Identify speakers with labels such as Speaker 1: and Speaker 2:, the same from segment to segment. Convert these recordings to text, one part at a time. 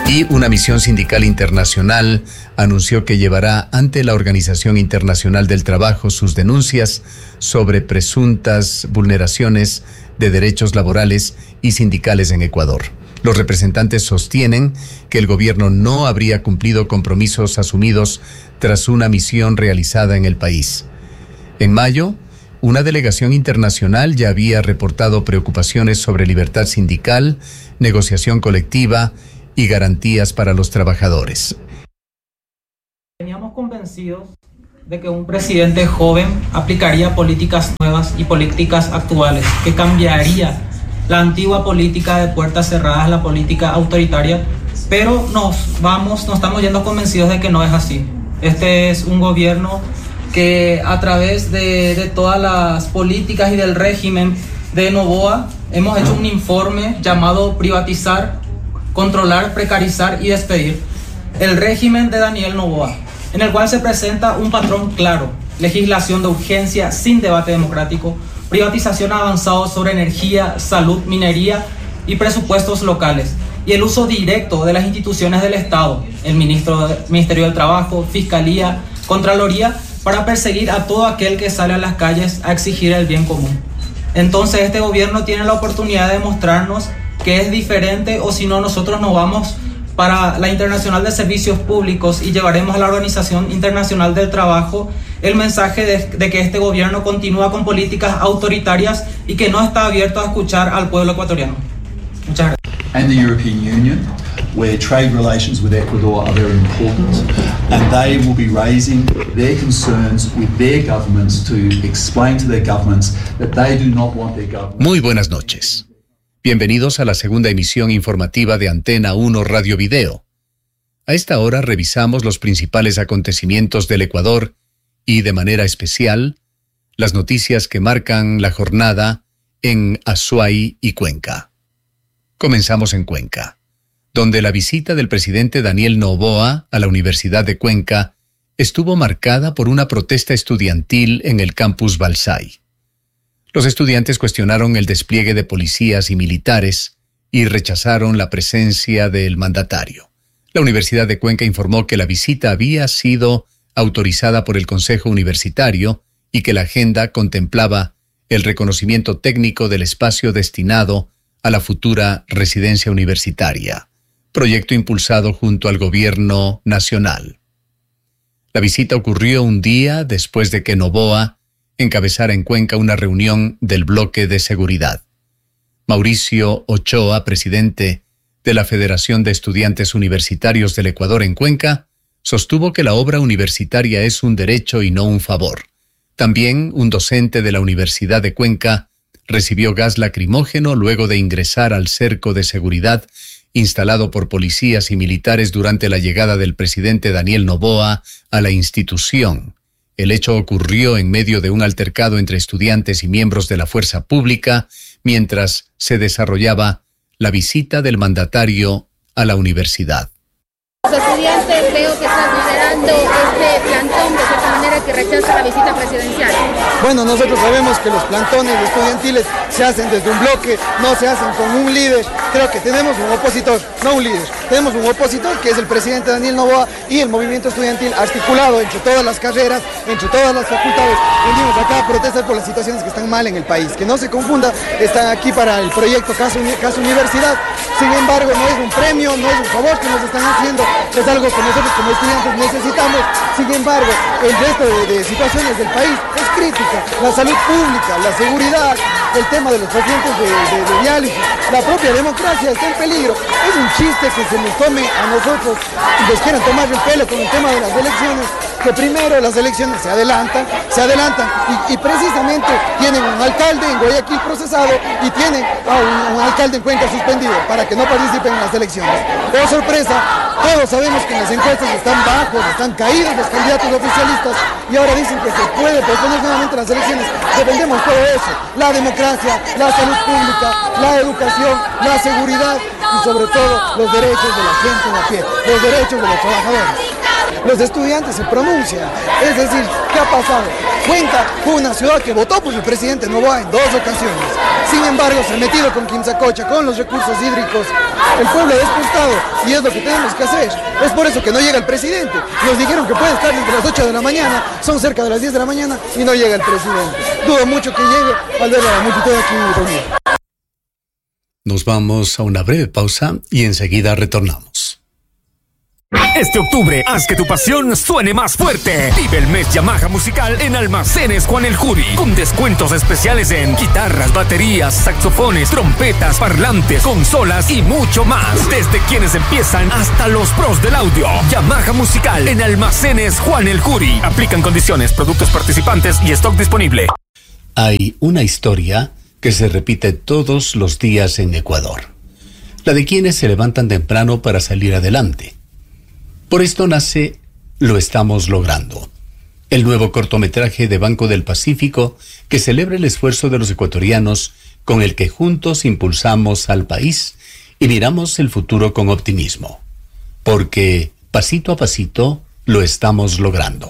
Speaker 1: Y una misión sindical internacional anunció que llevará ante la Organización Internacional del Trabajo sus denuncias sobre presuntas vulneraciones de derechos laborales y sindicales en Ecuador. Los representantes sostienen que el gobierno no habría cumplido compromisos asumidos tras una misión realizada en el país. En mayo, una delegación internacional ya había reportado preocupaciones sobre libertad sindical, negociación colectiva y garantías para los trabajadores.
Speaker 2: Veníamos convencidos de que un presidente joven aplicaría políticas nuevas y políticas actuales, que cambiaría la antigua política de puertas cerradas, la política autoritaria, pero nos estamos yendo convencidos de que no es así. Este es un gobierno que a través de todas las políticas y del régimen de Noboa hemos hecho un informe llamado Privatizar, Controlar, Precarizar y Despedir, el régimen de Daniel Noboa, en el cual se presenta un patrón claro: legislación de urgencia sin debate democrático, privatización avanzada sobre energía, salud, minería y presupuestos locales, y el uso directo de las instituciones del Estado, el Ministerio del Trabajo, Fiscalía, Contraloría, para perseguir a todo aquel que sale a las calles a exigir el bien común. Entonces este gobierno tiene la oportunidad de mostrarnos que es diferente, o si no, nosotros nos vamos para la Internacional de Servicios Públicos y llevaremos a la Organización Internacional del Trabajo el mensaje de que este gobierno continúa con políticas autoritarias y que no está abierto a escuchar al pueblo ecuatoriano. Muchas gracias.
Speaker 3: And the European Union, where trade relations with Ecuador are very important, and they will be raising their concerns with their governments to explain to their governments that they do not want their government.
Speaker 1: Muy buenas noches. Bienvenidos a la segunda emisión informativa de Antena 1 Radio Video. A esta hora revisamos los principales acontecimientos del Ecuador y, de manera especial, las noticias que marcan la jornada en Azuay y Cuenca. Comenzamos en Cuenca, donde la visita del presidente Daniel Noboa a la Universidad de Cuenca estuvo marcada por una protesta estudiantil en el campus Balsay. Los estudiantes cuestionaron el despliegue de policías y militares y rechazaron la presencia del mandatario. La Universidad de Cuenca informó que la visita había sido autorizada por el Consejo Universitario y que la agenda contemplaba el reconocimiento técnico del espacio destinado a la futura residencia universitaria, proyecto impulsado junto al gobierno nacional. La visita ocurrió un día después de que Noboa encabezara en Cuenca una reunión del bloque de seguridad. Mauricio Ochoa, presidente de la Federación de Estudiantes Universitarios del Ecuador en Cuenca, sostuvo que la obra universitaria es un derecho y no un favor. También un docente de la Universidad de Cuenca recibió gas lacrimógeno luego de ingresar al cerco de seguridad instalado por policías y militares durante la llegada del presidente Daniel Noboa a la institución. El hecho ocurrió en medio de un altercado entre estudiantes y miembros de la fuerza pública mientras se desarrollaba la visita del mandatario a la universidad.
Speaker 4: Los estudiantes veo que están liderando este plantón de cierta manera que rechaza la visita presidencial.
Speaker 5: Bueno, nosotros sabemos que los plantones estudiantiles se hacen desde un bloque, no se hacen con un líder. Creo que tenemos un opositor, no un líder. Tenemos un opositor que es el presidente Daniel Noboa y el movimiento estudiantil articulado entre todas las carreras, entre todas las facultades. Venimos acá a protestar por las situaciones que están mal en el país. Que no se confunda, están aquí para el proyecto Casa Universidad. Sin embargo, no es un premio, no es un favor que nos están haciendo. Es algo que nosotros como estudiantes necesitamos. Sin embargo, el resto de situaciones del país es crítica. La salud pública, la seguridad, el tema de los pacientes de diálisis, la propia democracia está en peligro. Es un chiste que se nos tome a nosotros y les quieran tomar el pelo con el tema de las elecciones, que primero las elecciones se adelantan y precisamente tienen un alcalde en Guayaquil procesado y tienen a un alcalde en Cuenca suspendido para que no participen en las elecciones. Oh sorpresa, todos sabemos que en las encuestas están bajos, están caídos los candidatos oficialistas y ahora dicen que se puede proponer nuevamente las elecciones. Defendemos todo eso, la democracia, la salud pública, la educación, la seguridad y sobre todo los derechos de la gente de a pie, los derechos de los trabajadores. Los estudiantes se pronuncian, es decir, ¿qué ha pasado? Cuenca fue una ciudad que votó por el presidente Noboa en 2 ocasiones. Sin embargo, se ha metido con Quimsacocha, con los recursos hídricos. El pueblo ha despuntado y es lo que tenemos que hacer. Es por eso que no llega el presidente. Nos dijeron que puede estar desde las 8 de la mañana, son cerca de las 10 de la mañana y no llega el presidente. Dudo mucho que llegue al ver a la multitud aquí reunida.
Speaker 1: Nos vamos a una breve pausa y enseguida retornamos.
Speaker 6: Este octubre, haz que tu pasión suene más fuerte. Vive el mes Yamaha Musical en Almacenes Juan el Jury, con descuentos especiales en guitarras, baterías, saxofones, trompetas, parlantes, consolas y mucho más. Desde quienes empiezan hasta los pros del audio. Yamaha Musical en Almacenes Juan el Jury. Aplican condiciones, productos participantes y stock disponible.
Speaker 1: Hay una historia que se repite todos los días en Ecuador. La de quienes se levantan temprano para salir adelante. Por esto nace Lo Estamos Logrando, el nuevo cortometraje de Banco del Pacífico que celebra el esfuerzo de los ecuatorianos con el que juntos impulsamos al país y miramos el futuro con optimismo. Porque, pasito a pasito, lo estamos logrando.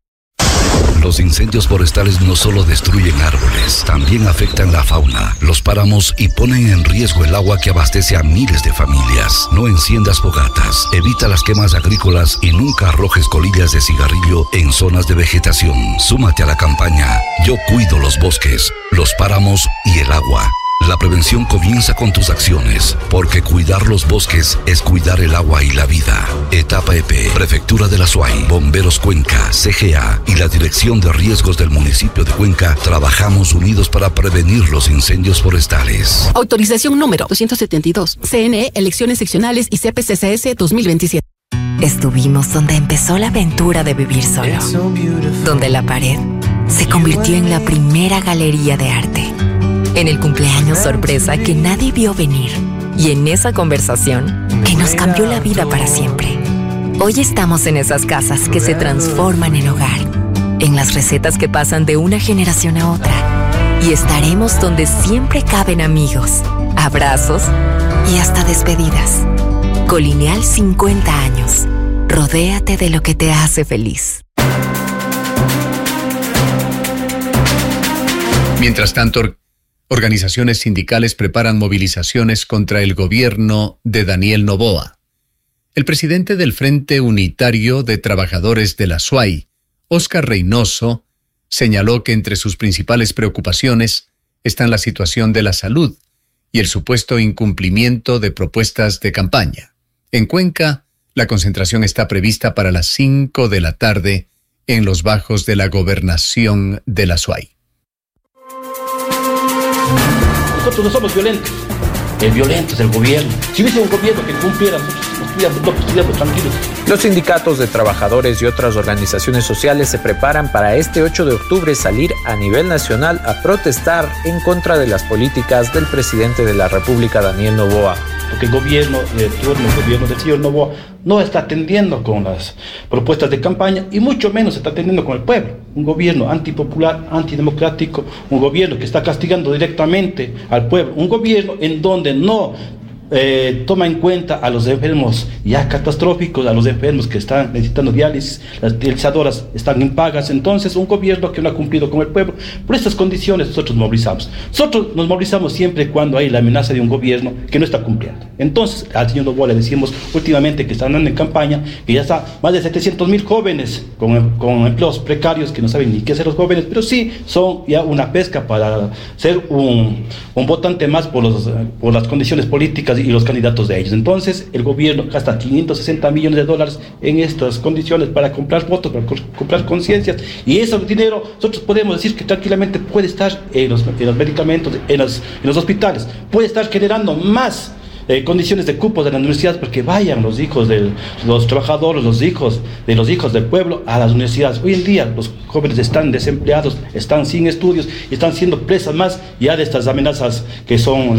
Speaker 7: Los incendios forestales no solo destruyen árboles, también afectan la fauna, los páramos y ponen en riesgo el agua que abastece a miles de familias. No enciendas fogatas, evita las quemas agrícolas y nunca arrojes colillas de cigarrillo en zonas de vegetación. Súmate a la campaña Yo cuido los bosques, los páramos y el agua. La prevención comienza con tus acciones, porque cuidar los bosques es cuidar el agua y la vida. Etapa EP, Prefectura de la Suay, Bomberos Cuenca, CGA y la Dirección de Riesgos del municipio de Cuenca trabajamos unidos para prevenir los incendios forestales.
Speaker 8: Autorización número 272. CNE, Elecciones Seccionales y CPCCS 2027.
Speaker 9: Estuvimos donde empezó la aventura de vivir solo. Donde la pared se convirtió en la primera galería de arte. En el cumpleaños sorpresa que nadie vio venir. Y en esa conversación que nos cambió la vida para siempre. Hoy estamos en esas casas que se transforman en hogar. En las recetas que pasan de una generación a otra. Y estaremos donde siempre caben amigos, abrazos y hasta despedidas. Colineal 50 años. Rodéate de lo que te hace feliz.
Speaker 1: Mientras tanto, organizaciones sindicales preparan movilizaciones contra el gobierno de Daniel Noboa. El presidente del Frente Unitario de Trabajadores de la SUAY, Óscar Reynoso, señaló que entre sus principales preocupaciones están la situación de la salud y el supuesto incumplimiento de propuestas de campaña. En Cuenca, la concentración está prevista para las 5 de la tarde en los bajos de la gobernación de la SUAY.
Speaker 10: Nosotros no somos violentos. El violento es el gobierno. Si hubiese un gobierno que cumpliera, nosotros estuviéramos tranquilos.
Speaker 11: Los sindicatos de trabajadores y otras organizaciones sociales se preparan para este 8 de octubre salir a nivel nacional a protestar en contra de las políticas del presidente de la República, Daniel Noboa.
Speaker 10: Porque el gobierno de turno, el gobierno del señor Noboa, no está atendiendo con las propuestas de campaña y mucho menos está atendiendo con el pueblo. Un gobierno antipopular, antidemocrático, un gobierno que está castigando directamente al pueblo, un gobierno en donde no toma en cuenta a los enfermos ya catastróficos, a los enfermos que están necesitando diálisis, las dializadoras están impagas. Entonces un gobierno que no ha cumplido con el pueblo. Por estas condiciones nosotros nos movilizamos siempre cuando hay la amenaza de un gobierno que no está cumpliendo. Entonces al señor Noboa le decimos últimamente que está andando en campaña, que ya está más de 700,000 jóvenes con empleos precarios que no saben ni qué hacer los jóvenes, pero sí son ya una pesca para ser un votante más por las condiciones políticas y los candidatos de ellos. Entonces el gobierno gasta $560 millones en estas condiciones para comprar votos, para comprar conciencias, y ese dinero nosotros podemos decir que tranquilamente puede estar en los medicamentos, en los hospitales, puede estar generando más condiciones de cupos de las universidades, porque vayan los hijos de los trabajadores, los hijos del pueblo a las universidades. Hoy en día los jóvenes están desempleados, están sin estudios y están siendo presas más ya de estas amenazas que son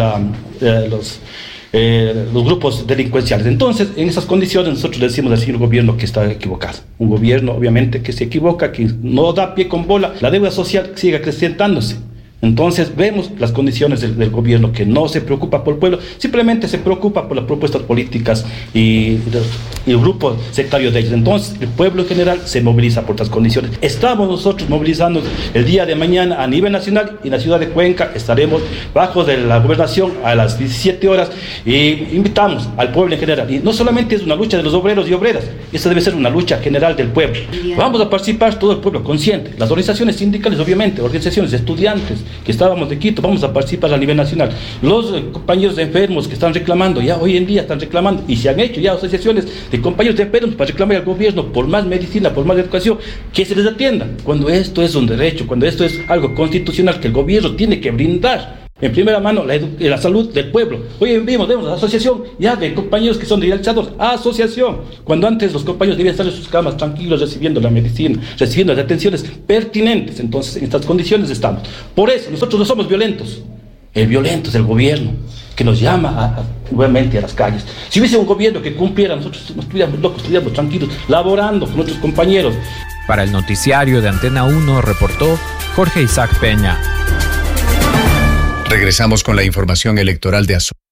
Speaker 10: los grupos delincuenciales. Entonces, en esas condiciones nosotros le decimos al señor gobierno que está equivocado. Un gobierno, obviamente, que se equivoca, que no da pie con bola. La deuda social sigue acrecentándose. Entonces vemos las condiciones del gobierno, que no se preocupa por el pueblo, simplemente se preocupa por las propuestas políticas y el grupo sectario de ellos. Entonces el pueblo en general se moviliza por estas condiciones. Estamos nosotros movilizando el día de mañana a nivel nacional, y en la ciudad de Cuenca estaremos bajo de la gobernación a las 17 horas y invitamos al pueblo en general. Y no solamente es una lucha de los obreros y obreras, esta debe ser una lucha general del pueblo. Vamos a participar todo el pueblo consciente, las organizaciones sindicales obviamente, organizaciones de estudiantes que estábamos de Quito, vamos a participar a nivel nacional. Los compañeros enfermos que están reclamando, ya hoy en día están reclamando, y se han hecho ya asociaciones de compañeros de enfermos para reclamar al gobierno por más medicina, por más educación, que se les atienda, cuando esto es un derecho, cuando esto es algo constitucional que el gobierno tiene que brindar en primera mano la salud del pueblo. Hoy vemos la asociación ya de compañeros que son realizados, asociación, cuando antes los compañeros debían estar en sus camas tranquilos recibiendo la medicina, recibiendo las atenciones pertinentes. Entonces en estas condiciones estamos. Por eso nosotros no somos violentos, el violento es el gobierno que nos llama nuevamente a las calles. Si hubiese un gobierno que cumpliera, nosotros no estuviéramos locos, estuviéramos tranquilos, laborando con nuestros compañeros.
Speaker 11: Para el noticiario de Antena 1 reportó Jorge Isaac Peña.
Speaker 1: Regresamos con la información electoral de Azul.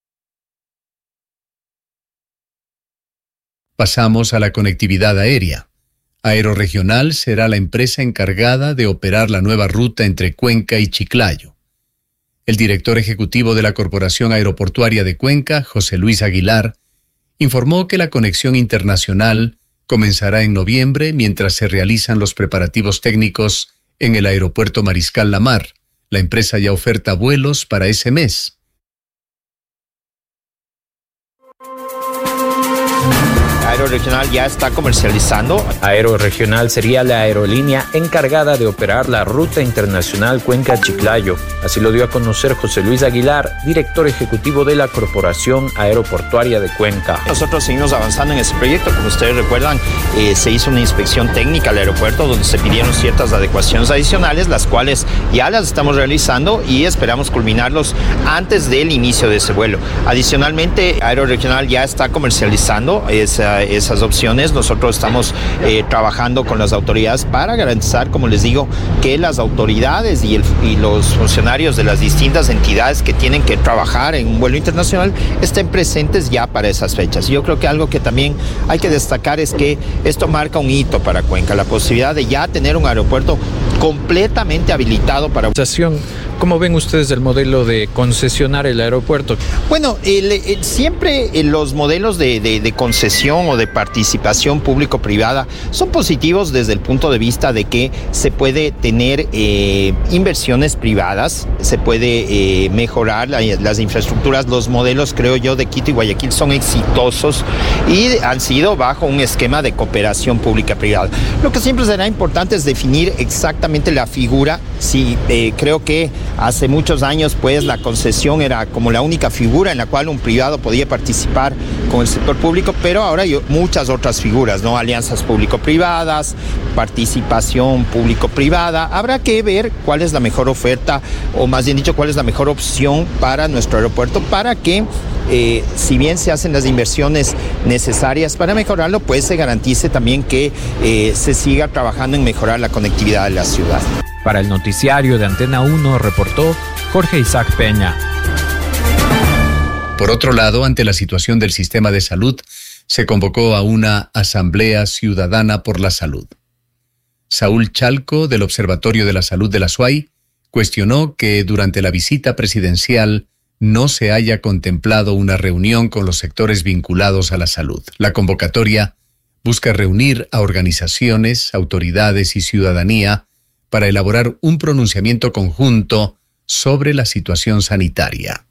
Speaker 1: Pasamos a la conectividad aérea. Aeroregional será la empresa encargada de operar la nueva ruta entre Cuenca y Chiclayo. El director ejecutivo de la Corporación Aeroportuaria de Cuenca, José Luis Aguilar, informó que la conexión internacional comenzará en noviembre mientras se realizan los preparativos técnicos en el aeropuerto Mariscal Lamar. La empresa ya oferta vuelos para ese mes.
Speaker 12: Aeroregional ya está comercializando.
Speaker 11: Aeroregional sería la aerolínea encargada de operar la ruta internacional Cuenca-Chiclayo. Así lo dio a conocer José Luis Aguilar, director ejecutivo de la Corporación Aeroportuaria de Cuenca.
Speaker 12: Nosotros seguimos avanzando en ese proyecto. Como ustedes recuerdan, se hizo una inspección técnica al aeropuerto donde se pidieron ciertas adecuaciones adicionales, las cuales ya las estamos realizando y esperamos culminarlos antes del inicio de ese vuelo. Adicionalmente, Aeroregional ya está comercializando esas opciones. Nosotros estamos trabajando con las autoridades para garantizar, como les digo, que las autoridades y los funcionarios de las distintas entidades que tienen que trabajar en un vuelo internacional estén presentes ya para esas fechas. Yo creo que algo que también hay que destacar es que esto marca un hito para Cuenca, la posibilidad de ya tener un aeropuerto completamente habilitado para...
Speaker 11: ¿Cómo ven ustedes el modelo de concesionar el aeropuerto?
Speaker 12: Bueno, siempre los modelos de concesión o de participación público-privada son positivos desde el punto de vista de que se puede tener inversiones privadas, se puede mejorar las infraestructuras. Los modelos, creo yo, de Quito y Guayaquil son exitosos y han sido bajo un esquema de cooperación pública-privada. Lo que siempre será importante es definir exactamente la figura. Sí, creo que hace muchos años, pues, la concesión era como la única figura en la cual un privado podía participar con el sector público, pero ahora hay muchas otras figuras, ¿no? Alianzas público-privadas, participación público-privada. Habrá que ver cuál es la mejor oferta, o más bien dicho, cuál es la mejor opción para nuestro aeropuerto, para que, si bien se hacen las inversiones necesarias para mejorarlo, pues se garantice también que se siga trabajando en mejorar la conectividad de la ciudad.
Speaker 11: Para el noticiario de Antena 1 reportó Jorge Isaac Peña.
Speaker 1: Por otro lado, ante la situación del sistema de salud, se convocó a una Asamblea Ciudadana por la Salud. Saúl Chalco, del Observatorio de la Salud de la SUAY, cuestionó que durante la visita presidencial no se haya contemplado una reunión con los sectores vinculados a la salud. La convocatoria busca reunir a organizaciones, autoridades y ciudadanía para elaborar un pronunciamiento conjunto sobre la situación sanitaria.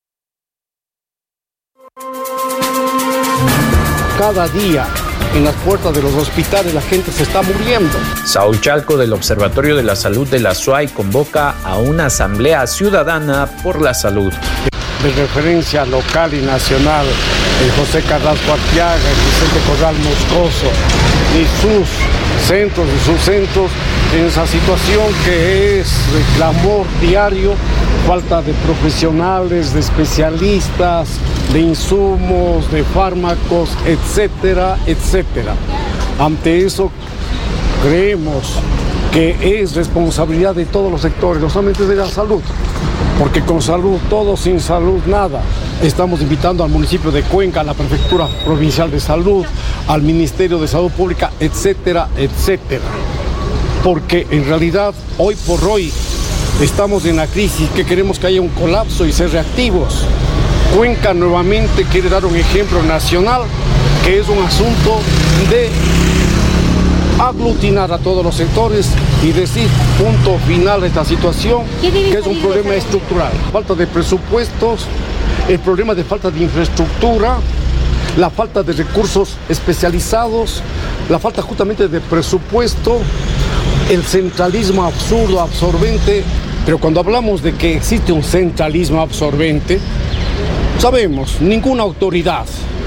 Speaker 13: Cada día en las puertas de los hospitales la gente se está muriendo.
Speaker 11: Saúl Chalco, del Observatorio de la Salud de la SUAY, convoca a una asamblea ciudadana por la salud.
Speaker 13: De referencia local y nacional, el José Carrasco Arteaga, el Vicente Corral Moscoso y sus centros en esa situación que es de clamor diario, falta de profesionales, de especialistas, de insumos, de fármacos, etcétera, etcétera. Ante eso creemos que es responsabilidad de todos los sectores, no solamente de la salud, porque con salud todo, sin salud nada. Estamos invitando al municipio de Cuenca, a la Prefectura Provincial de Salud, al Ministerio de Salud Pública, etcétera, etcétera. Porque en realidad, hoy por hoy, estamos en la crisis, que queremos que haya un colapso y ser reactivos. Cuenca nuevamente quiere dar un ejemplo nacional, que es un asunto de aglutinar a todos los sectores y decir punto final a esta situación, que es un problema estructural. Falta de presupuestos, el problema de falta de infraestructura, la falta de recursos especializados, la falta justamente de presupuesto, el centralismo absurdo, absorbente. Pero cuando hablamos de que existe un centralismo absorbente, sabemos, ninguna autoridad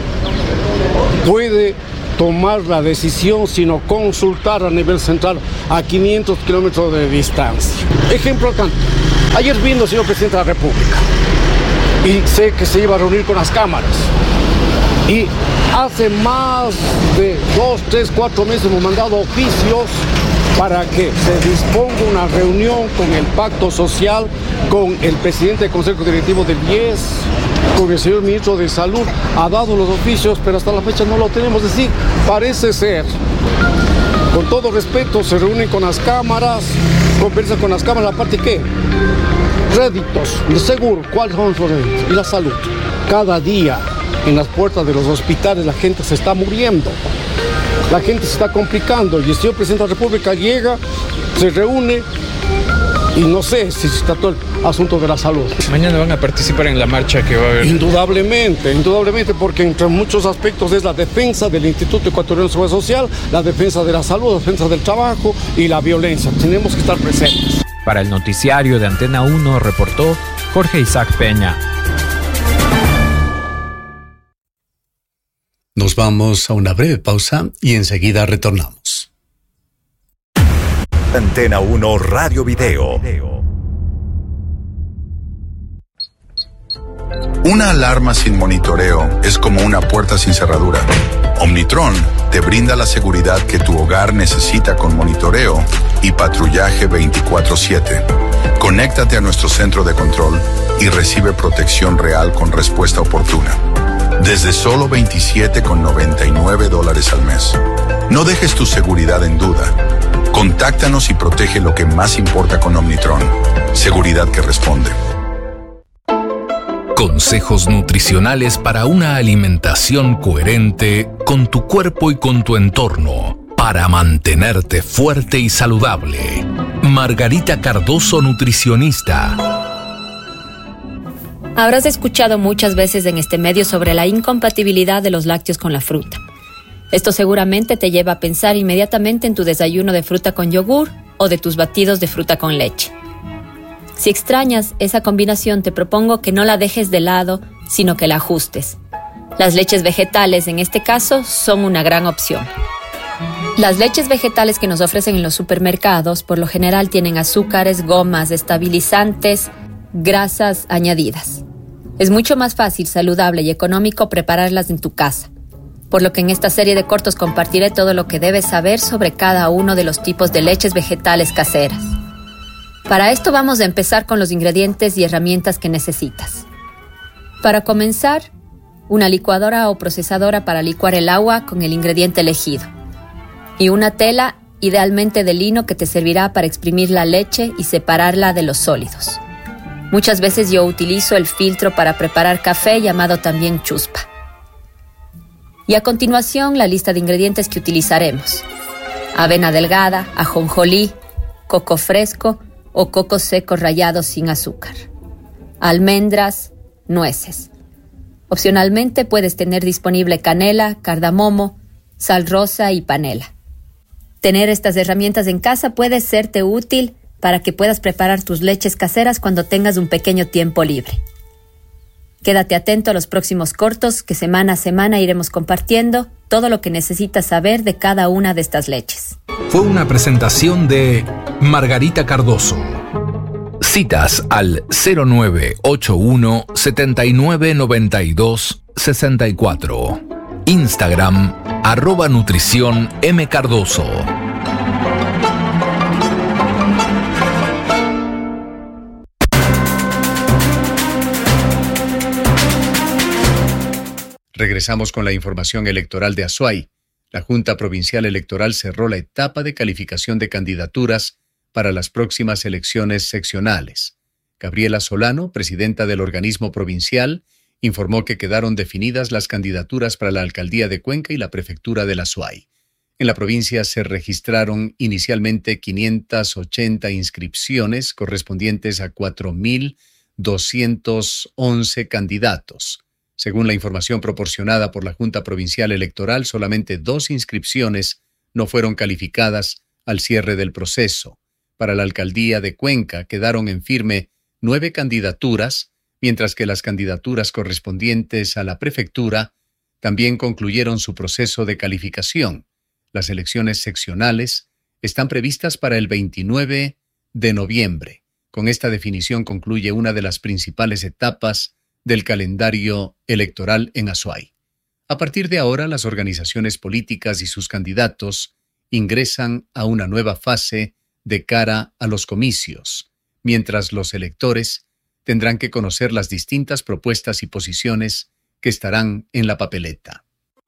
Speaker 13: puede tomar la decisión sino consultar a nivel central a 500 kilómetros de distancia. Ejemplo acá. Ayer vino el señor presidente de la República y sé que se iba a reunir con las cámaras. Y hace más de 2, 3, 4 meses hemos mandado oficios para que se disponga una reunión con el Pacto Social, con el presidente del Consejo Directivo del IES, con el señor ministro de Salud. Ha dado los oficios, pero hasta la fecha no lo tenemos. Es decir, parece ser, con todo respeto, se reúnen con las cámaras, conversan con las cámaras, aparte ¿qué? Réditos, el seguro, ¿cuáles son los réditos? Y la salud. Cada día en las puertas de los hospitales la gente se está muriendo. La gente se está complicando y el señor presidente de la República llega, se reúne y no sé si se trató el asunto de la salud.
Speaker 11: Mañana van a participar en la marcha que va a haber.
Speaker 13: Indudablemente, porque entre muchos aspectos es la defensa del Instituto Ecuatoriano de Seguridad Social, la defensa de la salud, la defensa del trabajo y la violencia. Tenemos que estar presentes.
Speaker 11: Para el noticiario de Antena 1 reportó Jorge Isaac Peña.
Speaker 1: Nos vamos a una breve pausa y enseguida retornamos.
Speaker 14: Antena 1 Radio Video.
Speaker 15: Una alarma sin monitoreo es como una puerta sin cerradura. Omnitron te brinda la seguridad que tu hogar necesita con monitoreo y patrullaje 24/7. Conéctate a nuestro centro de control y recibe protección real con respuesta oportuna. Desde solo $27,99 al mes. No dejes tu seguridad en duda. Contáctanos y protege lo que más importa con Omnitron. Seguridad que responde.
Speaker 6: Consejos nutricionales para una alimentación coherente con tu cuerpo y con tu entorno, para mantenerte fuerte y saludable. Margarita Cardoso, nutricionista.
Speaker 16: Habrás escuchado muchas veces en este medio sobre la incompatibilidad de los lácteos con la fruta. Esto seguramente te lleva a pensar inmediatamente en tu desayuno de fruta con yogur o de tus batidos de fruta con leche. Si extrañas esa combinación, te propongo que no la dejes de lado, sino que la ajustes. Las leches vegetales, en este caso, son una gran opción. Las leches vegetales que nos ofrecen en los supermercados, por lo general tienen azúcares, gomas, estabilizantes, grasas añadidas. Es mucho más fácil, saludable y económico prepararlas en tu casa, por lo que en esta serie de cortos compartiré todo lo que debes saber sobre cada uno de los tipos de leches vegetales caseras. Para esto vamos a empezar con los ingredientes y herramientas que necesitas. Para comenzar, una licuadora o procesadora para licuar el agua con el ingrediente elegido, y una tela, idealmente de lino, que te servirá para exprimir la leche y separarla de los sólidos. Muchas veces yo utilizo el filtro para preparar café, llamado también chuspa. Y a continuación, la lista de ingredientes que utilizaremos: avena delgada, ajonjolí, coco fresco o coco seco rallado sin azúcar, almendras, nueces. Opcionalmente puedes tener disponible canela, cardamomo, sal rosa y panela. Tener estas herramientas en casa puede serte útil para que puedas preparar tus leches caseras cuando tengas un pequeño tiempo libre. Quédate atento a los próximos cortos que semana a semana iremos compartiendo todo lo que necesitas saber de cada una de estas leches.
Speaker 6: Fue una presentación de Margarita Cardoso. Citas al 0981 7992 64. Instagram @nutrición mcardoso.
Speaker 1: Regresamos con la información electoral de Azuay. La Junta Provincial Electoral cerró la etapa de calificación de candidaturas para las próximas elecciones seccionales. Gabriela Solano, presidenta del organismo provincial, informó que quedaron definidas las candidaturas para la alcaldía de Cuenca y la prefectura de Azuay. En la provincia se registraron inicialmente 580 inscripciones correspondientes a 4.211 candidatos. Según la información proporcionada por la Junta Provincial Electoral, solamente 2 inscripciones no fueron calificadas al cierre del proceso. Para la alcaldía de Cuenca quedaron en firme 9 candidaturas, mientras que las candidaturas correspondientes a la prefectura también concluyeron su proceso de calificación. Las elecciones seccionales están previstas para el 29 de noviembre. Con esta definición concluye una de las principales etapas del calendario electoral en Azuay. A partir de ahora, las organizaciones políticas y sus candidatos ingresan a una nueva fase de cara a los comicios, mientras los electores tendrán que conocer las distintas propuestas y posiciones que estarán en la papeleta.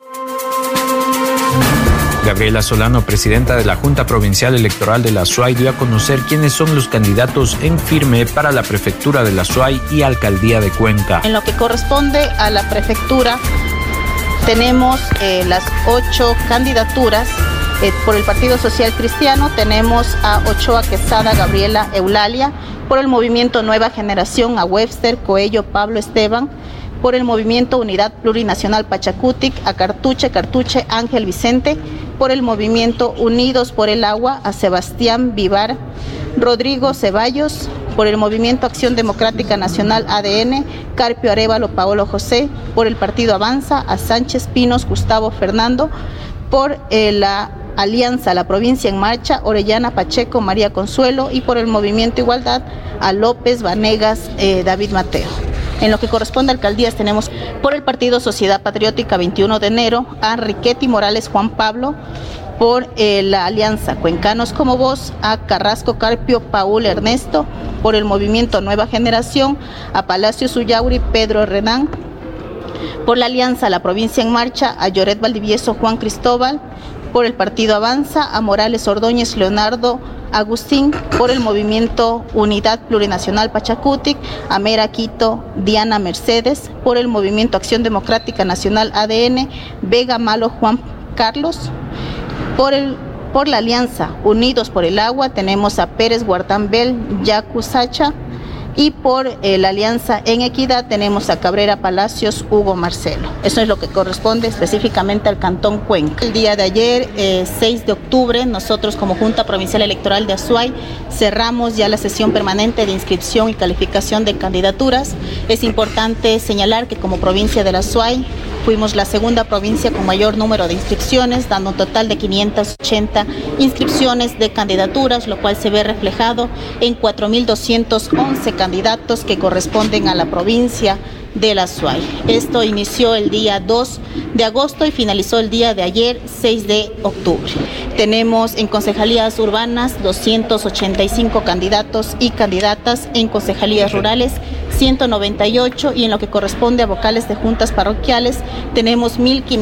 Speaker 11: Gabriela Solano, presidenta de la Junta Provincial Electoral de Azuay, dio a conocer quiénes son los candidatos en firme para la prefectura de Azuay y alcaldía de Cuenca.
Speaker 17: En lo que corresponde a la prefectura, tenemos las 8 candidaturas. Por el Partido Social Cristiano tenemos a Ochoa Quesada Gabriela Eulalia, por el Movimiento Nueva Generación a Webster Coello Pablo Esteban, por el Movimiento Unidad Plurinacional Pachacutic a Cartuche Ángel Vicente, por el Movimiento Unidos por el Agua a Sebastián Vivar Rodrigo Ceballos, por el Movimiento Acción Democrática Nacional ADN Carpio Arévalo Paolo José, por el Partido Avanza a Sánchez Pinos Gustavo Fernando, por la Alianza La Provincia en Marcha Orellana Pacheco María Consuelo y por el Movimiento Igualdad a López Vanegas David Mateo. En lo que corresponde a alcaldías tenemos por el Partido Sociedad Patriótica 21 de enero a Riquetti Morales Juan Pablo, por la Alianza Cuencanos como Voz a Carrasco Carpio Paul Ernesto, por el Movimiento Nueva Generación a Palacio Suyauri Pedro Renán, por la Alianza La Provincia en Marcha a Lloret Valdivieso Juan Cristóbal, por el Partido Avanza a Morales Ordóñez Leonardo Agustín, por el Movimiento Unidad Plurinacional Pachacutic a Mera Quito Diana Mercedes, por el Movimiento Acción Democrática Nacional ADN Vega Malo Juan Carlos, por la Alianza Unidos por el Agua tenemos a Pérez Guartambel Yacu Sacha, y por la Alianza en Equidad tenemos a Cabrera Palacios Hugo Marcelo. Eso es lo que corresponde específicamente al Cantón Cuenca. El día de ayer, 6 de octubre, nosotros como Junta Provincial Electoral de Azuay cerramos ya la sesión permanente de inscripción y calificación de candidaturas. Es importante señalar que como provincia de Azuay fuimos la segunda provincia con mayor número de inscripciones, dando un total de 580 inscripciones de candidaturas, lo cual se ve reflejado en 4.211 candidatos que corresponden a la provincia de Azuay. Esto inició el día 2 de agosto y finalizó el día de ayer, 6 de octubre. Tenemos en concejalías urbanas 285 candidatos y candidatas, en concejalías rurales 198 y en lo que corresponde a vocales de juntas parroquiales tenemos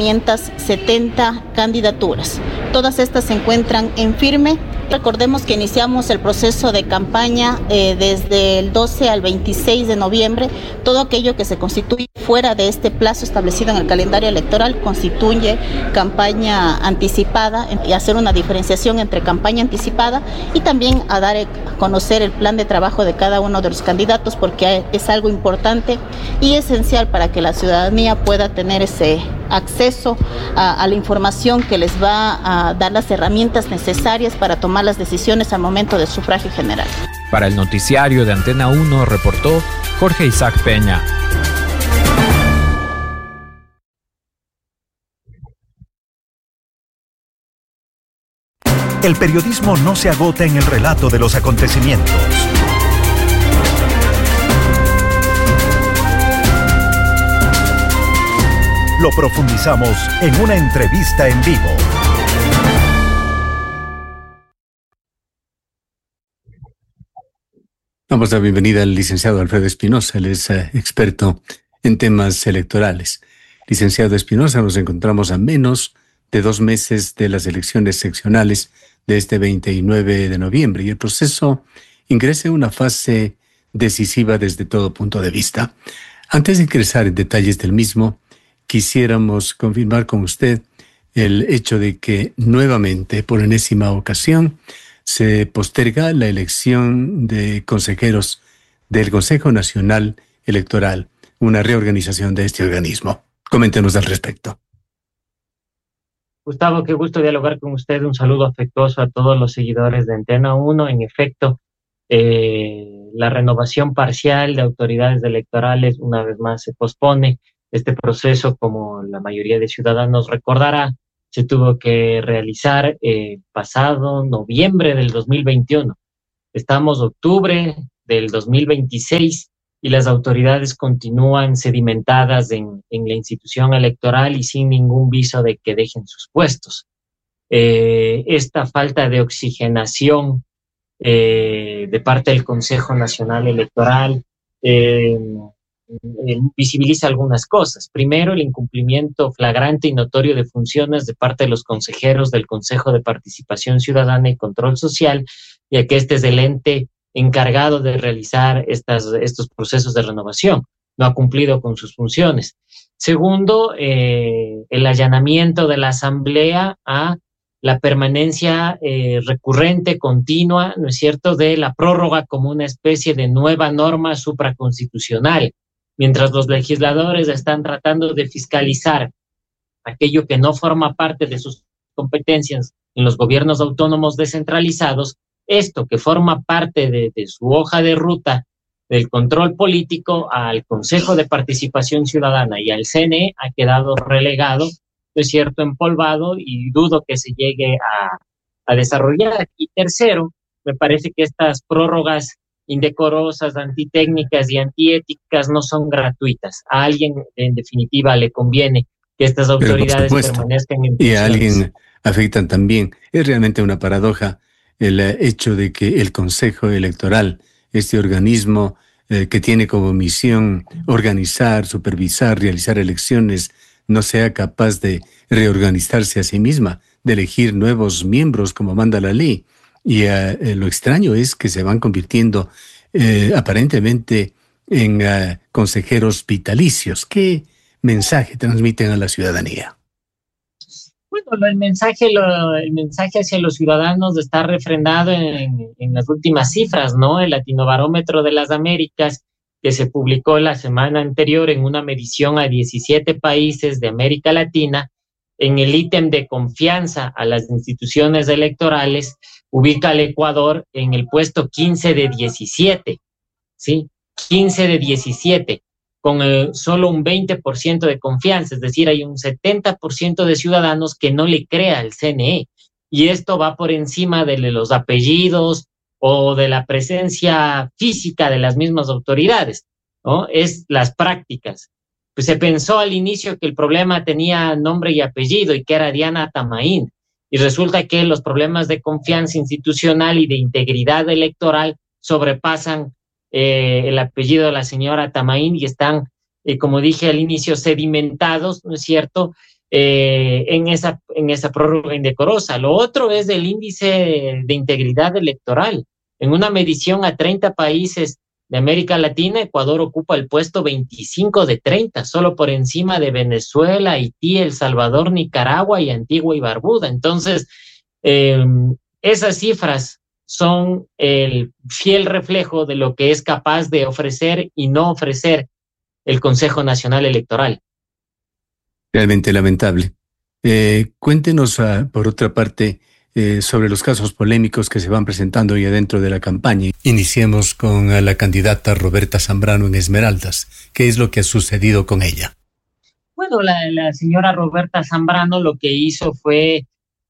Speaker 17: 1.570 candidaturas. Todas estas se encuentran en firme. Recordemos que iniciamos el proceso de campaña desde el 12 al 26 de noviembre. Todo aquello que se constituye fuera de este plazo establecido en el calendario electoral constituye campaña anticipada, y hacer una diferenciación entre campaña anticipada y también a dar a conocer el plan de trabajo de cada uno de los candidatos, porque es algo importante y esencial para que la ciudadanía pueda tener ese acceso a la información que les va a dar las herramientas necesarias para tomar las decisiones al momento del sufragio general.
Speaker 11: Para el noticiario de Antena 1 reportó Jorge Isaac Peña.
Speaker 14: El periodismo no se agota en el relato de los acontecimientos. Lo profundizamos en una entrevista en vivo.
Speaker 1: Damos la bienvenida al licenciado Alfredo Espinosa, él es experto en temas electorales. Licenciado Espinosa, nos encontramos a menos de 2 meses de las elecciones seccionales de este 29 de noviembre y el proceso ingresa en una fase decisiva desde todo punto de vista. Antes de ingresar en detalles del mismo, quisiéramos confirmar con usted el hecho de que nuevamente, por enésima ocasión, se posterga la elección de consejeros del Consejo Nacional Electoral, una reorganización de este organismo. Coméntenos al respecto.
Speaker 18: Gustavo, qué gusto dialogar con usted. Un saludo afectuoso a todos los seguidores de Antena 1. En efecto, la renovación parcial de autoridades electorales una vez más se pospone. Este proceso, como la mayoría de ciudadanos recordará, se tuvo que realizar pasado noviembre del 2021. Estamos octubre del 2026 y las autoridades continúan sedimentadas en la institución electoral y sin ningún viso de que dejen sus puestos. Esta falta de oxigenación de parte del Consejo Nacional Electoral visibiliza algunas cosas. Primero, el incumplimiento flagrante y notorio de funciones de parte de los consejeros del Consejo de Participación Ciudadana y Control Social, ya que este es el ente encargado de realizar estos procesos de renovación. No ha cumplido con sus funciones. Segundo, el allanamiento de la Asamblea a la permanencia recurrente, continua, ¿no es cierto?, de la prórroga como una especie de nueva norma supraconstitucional, mientras los legisladores están tratando de fiscalizar aquello que no forma parte de sus competencias en los gobiernos autónomos descentralizados. Esto que forma parte de su hoja de ruta del control político al Consejo de Participación Ciudadana y al CNE ha quedado relegado, ¿no es cierto?, empolvado, y dudo que se llegue a desarrollar. Y tercero, me parece que estas prórrogas indecorosas, antitécnicas y antiéticas no son gratuitas. A alguien, en definitiva, le conviene que estas autoridades permanezcan en funciones.
Speaker 1: Y a alguien afectan también. Es realmente una paradoja el hecho de que el Consejo Electoral, este organismo que tiene como misión organizar, supervisar, realizar elecciones, no sea capaz de reorganizarse a sí misma, de elegir nuevos miembros como manda la ley. Y lo extraño es que se van convirtiendo aparentemente en consejeros vitalicios. ¿Qué mensaje transmiten a la ciudadanía?
Speaker 18: Bueno, el mensaje hacia los ciudadanos está refrendado en las últimas cifras, ¿no? El Latinobarómetro de las Américas, que se publicó la semana anterior en una medición a 17 países de América Latina, en el ítem de confianza a las instituciones electorales, ubica al Ecuador en el puesto 15 de 17, ¿sí? 15 de 17, con solo un 20% de confianza, es decir, hay un 70% de ciudadanos que no le crea al CNE, y esto va por encima de los apellidos o de la presencia física de las mismas autoridades, ¿no? Es las prácticas. Pues se pensó al inicio que el problema tenía nombre y apellido y que era Diana Tamaín, y resulta que los problemas de confianza institucional y de integridad electoral sobrepasan el apellido de la señora Tamaín y están, como dije al inicio, sedimentados, ¿no es cierto?, en esa prórroga indecorosa. Lo otro es el índice de integridad electoral. En una medición a 30 países de América Latina, Ecuador ocupa el puesto 25 de 30, solo por encima de Venezuela, Haití, El Salvador, Nicaragua y Antigua y Barbuda. Entonces, esas cifras son el fiel reflejo de lo que es capaz de ofrecer y no ofrecer el Consejo Nacional Electoral.
Speaker 1: Realmente lamentable. Cuéntenos, por otra parte, sobre los casos polémicos que se van presentando ya dentro de la campaña. Iniciemos con la candidata Roberta Zambrano en Esmeraldas. ¿Qué es lo que ha sucedido con ella?
Speaker 18: Bueno, la señora Roberta Zambrano lo que hizo fue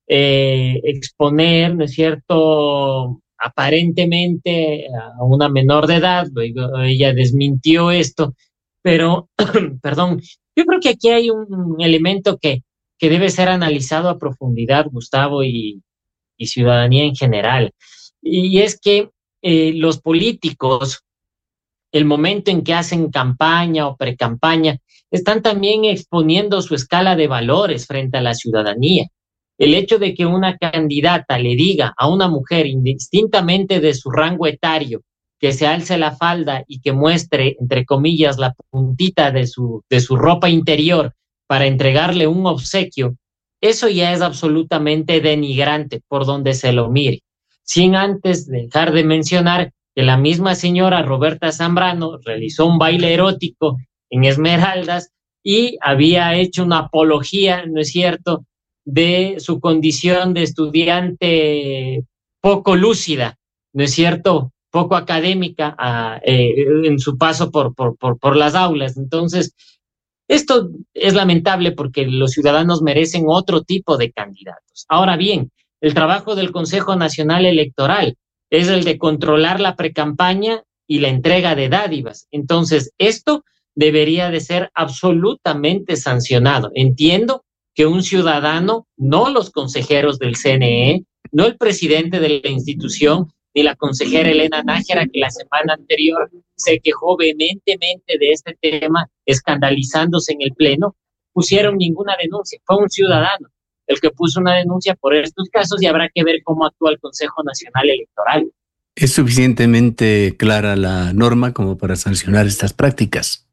Speaker 18: exponer, ¿no es cierto?, aparentemente a una menor de edad. Luego ella desmintió esto, pero, perdón, yo creo que aquí hay un elemento que debe ser analizado a profundidad, Gustavo, y ciudadanía en general. Y es que los políticos, el momento en que hacen campaña o precampaña, están también exponiendo su escala de valores frente a la ciudadanía. El hecho de que una candidata le diga a una mujer, indistintamente de su rango etario, que se alce la falda y que muestre, entre comillas, la puntita de su ropa interior para entregarle un obsequio, eso ya es absolutamente denigrante por donde se lo mire. Sin antes dejar de mencionar que la misma señora Roberta Zambrano realizó un baile erótico en Esmeraldas y había hecho una apología, ¿no es cierto?, de su condición de estudiante poco lúcida, ¿no es cierto?, poco académica en su paso por las aulas. Entonces, esto es lamentable porque los ciudadanos merecen otro tipo de candidatos. Ahora bien, el trabajo del Consejo Nacional Electoral es el de controlar la precampaña y la entrega de dádivas. Entonces, esto debería de ser absolutamente sancionado. Entiendo que un ciudadano, no los consejeros del CNE, no el presidente de la institución, ni la consejera Elena Nájera, que la semana anterior se quejó vehementemente de este tema, escandalizándose en el Pleno, pusieron ninguna denuncia. Fue un ciudadano el que puso una denuncia por estos casos y habrá que ver cómo actúa el Consejo Nacional Electoral.
Speaker 1: ¿Es suficientemente clara la norma como para sancionar estas prácticas?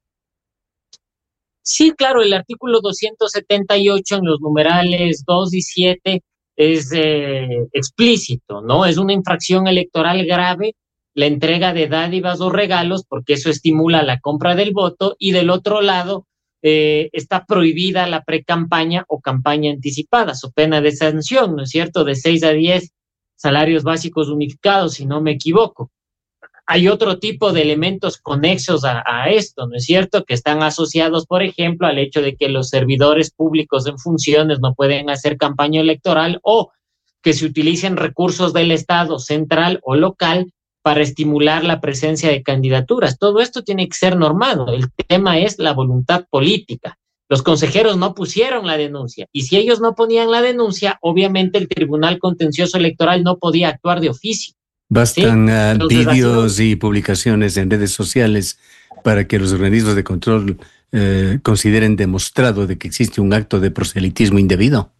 Speaker 18: Sí, claro, el artículo 278 en los numerales 2 y 7 es explícito, ¿no? Es una infracción electoral grave la entrega de dádivas o regalos, porque eso estimula la compra del voto, y del otro lado está prohibida la precampaña o campaña anticipada, so pena de sanción, ¿no es cierto?, de 6 a 10 salarios básicos unificados, si no me equivoco. Hay otro tipo de elementos conexos a esto, ¿no es cierto?, que están asociados, por ejemplo, al hecho de que los servidores públicos en funciones no pueden hacer campaña electoral o que se utilicen recursos del Estado central o local para estimular la presencia de candidaturas. Todo esto tiene que ser normado. El tema es la voluntad política. Los consejeros no pusieron la denuncia y si ellos no ponían la denuncia, obviamente el Tribunal Contencioso Electoral no podía actuar de oficio.
Speaker 1: Bastan vídeos y publicaciones en redes sociales para que los organismos de control consideren demostrado de que existe un acto de proselitismo indebido.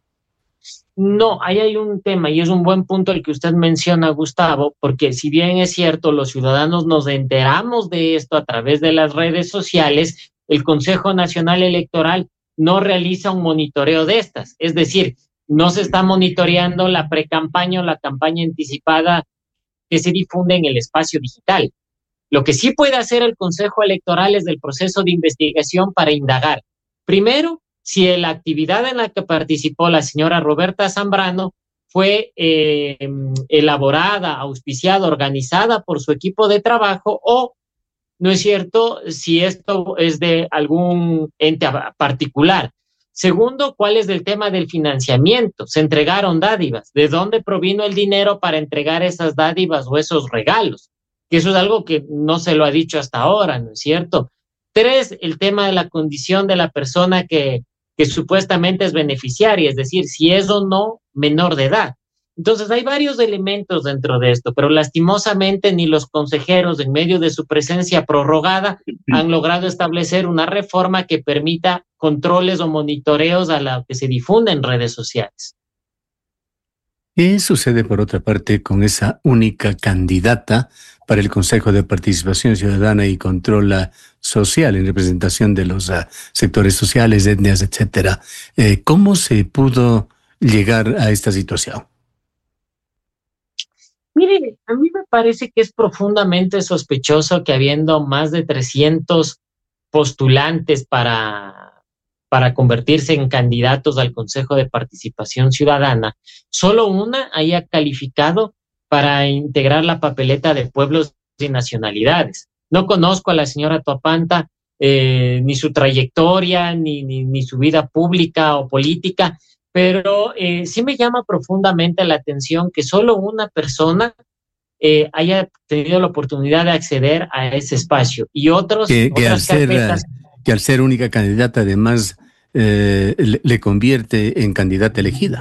Speaker 18: No, ahí hay un tema y es un buen punto el que usted menciona, Gustavo, porque si bien es cierto, los ciudadanos nos enteramos de esto a través de las redes sociales, el Consejo Nacional Electoral no realiza un monitoreo de estas. Es decir, no se está monitoreando la precampaña o la campaña anticipada que se difunde en el espacio digital. Lo que sí puede hacer el Consejo Electoral es el proceso de investigación para indagar. Primero, si la actividad en la que participó la señora Roberta Zambrano fue elaborada, auspiciada, organizada por su equipo de trabajo o, ¿no es cierto?, si esto es de algún ente particular. Segundo, ¿cuál es el tema del financiamiento? Se entregaron dádivas. ¿De dónde provino el dinero para entregar esas dádivas o esos regalos? Que eso es algo que no se lo ha dicho hasta ahora, ¿no es cierto? 3, el tema de la condición de la persona que supuestamente es beneficiaria, es decir, si es o no menor de edad. Entonces hay varios elementos dentro de esto, pero lastimosamente ni los consejeros, en medio de su presencia prorrogada, han logrado establecer una reforma que permita controles o monitoreos a la que se difunde en redes sociales.
Speaker 1: ¿Qué sucede, por otra parte, con esa única candidata para el Consejo de Participación Ciudadana y Control Social en representación de los sectores sociales, etnias, etcétera? ¿Cómo se pudo llegar a esta situación?
Speaker 18: Mire, a mí me parece que es profundamente sospechoso que habiendo más de 300 postulantes para convertirse en candidatos al Consejo de Participación Ciudadana, solo una haya calificado para integrar la papeleta de pueblos y nacionalidades. No conozco a la señora Toapanta, ni su trayectoria, ni su vida pública o política, pero sí me llama profundamente la atención que solo una persona haya tenido la oportunidad de acceder a ese espacio y otras carpetas.
Speaker 1: Que al ser única candidata, además, le convierte en candidata elegida.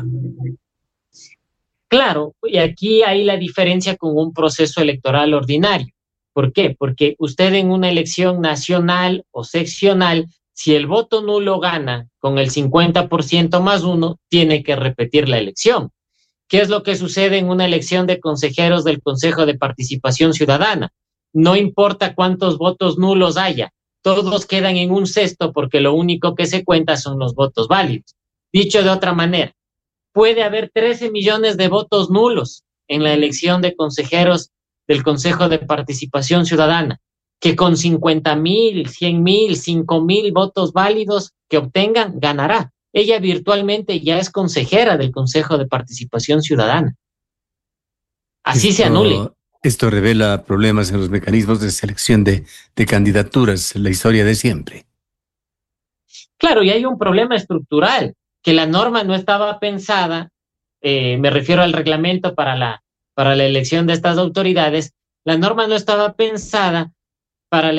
Speaker 18: Claro, y aquí hay la diferencia con un proceso electoral ordinario. ¿Por qué? Porque usted en una elección nacional o seccional Si el voto nulo gana con el 50% más 1, tiene que repetir la elección. ¿Qué es lo que sucede en una elección de consejeros del Consejo de Participación Ciudadana? No importa cuántos votos nulos haya, todos quedan en un cesto porque lo único que se cuenta son los votos válidos. Dicho de otra manera, puede haber 13 millones de votos nulos en la elección de consejeros del Consejo de Participación Ciudadana, que con 50,000, 100,000, 5,000 votos válidos que obtengan, ganará. Ella virtualmente ya es consejera del Consejo de Participación Ciudadana. Así se anule.
Speaker 1: Esto revela problemas en los mecanismos de selección de candidaturas, la historia de siempre.
Speaker 18: Claro, y hay un problema estructural, que la norma no estaba pensada, me refiero al reglamento para la elección de estas autoridades, la norma no estaba pensada para la